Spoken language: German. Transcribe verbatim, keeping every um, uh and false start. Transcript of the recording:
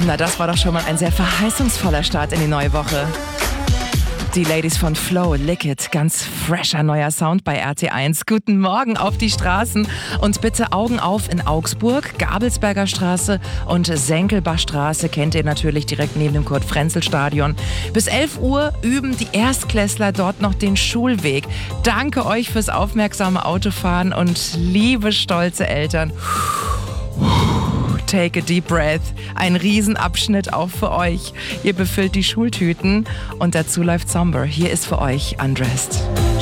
Na, das war doch schon mal ein sehr verheißungsvoller Start in die neue Woche. Die Ladies von Flow, Lick It, ganz fresher neuer Sound bei R T eins. Guten Morgen auf die Straßen und bitte Augen auf in Augsburg, Gabelsberger Straße und Senkelbachstraße kennt ihr natürlich direkt neben dem Kurt-Frenzel-Stadion. Bis elf Uhr üben die Erstklässler dort noch den Schulweg. Danke euch fürs aufmerksame Autofahren und liebe stolze Eltern. Take a deep breath. Ein Riesenabschnitt auch für euch. Ihr befüllt die Schultüten und dazu läuft Somber. Hier ist für euch Undressed.